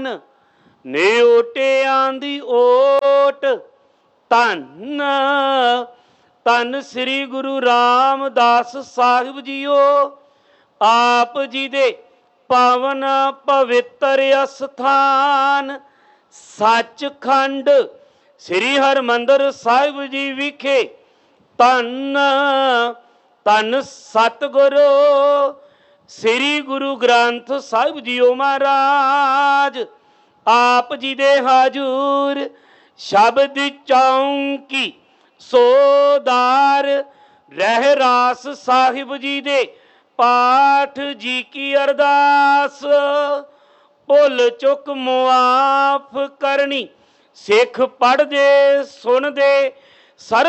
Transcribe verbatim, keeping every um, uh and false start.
ਸਥਾਨ, ਨਿਓਟਿਆਂ ਦੀ ਓਟ। ਧੰਨ ਧੰਨ ਸ੍ਰੀ ਗੁਰੂ ਰਾਮਦਾਸ ਸਾਹਿਬ ਜੀਓ, ਆਪ ਜੀ ਦੇ ਪਾਵਨ ਪਵਿੱਤਰ ਅਸਥਾਨ ਸੱਚਖੰਡ ਸ੍ਰੀ ਹਰਿਮੰਦਰ ਸਾਹਿਬ ਜੀ ਵਿਖੇ। ਧੰਨ ਧੰਨ ਸਤਿਗੁਰੂ ਸ੍ਰੀ ਗੁਰੂ ਗ੍ਰੰਥ ਸਾਹਿਬ ਜੀਓ ਮਹਾਰਾਜ, ਆਪ ਜੀ ਦੇ ਹਾਜ਼ੂਰ ਸ਼ਬਦ ਚੌਂਕੀ ਸੋਦਾਰ ਰਹਿਰਾਸ ਸਾਹਿਬ ਜੀ ਦੇ ਪਾਠ ਜੀ ਕੀ ਅਰਦਾਸ। ਭੁੱਲ ਚੁੱਕ ਮੁਆਫ ਕਰਨੀ, ਸਿੱਖ ਪੜ੍ਹਦੇ ਸੁਣਦੇ ਸਰਬ